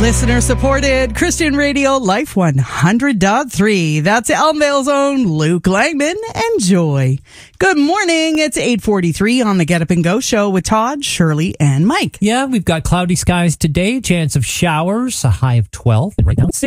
Listener supported Christian Radio Life 100.3. That's Elmvale's own Luke Langman. Enjoy. Good morning. It's 8:43 on the Get Up and Go show with Todd, Shirley, and Mike. Yeah, we've got cloudy skies today, chance of showers, a high of 12. And right now it's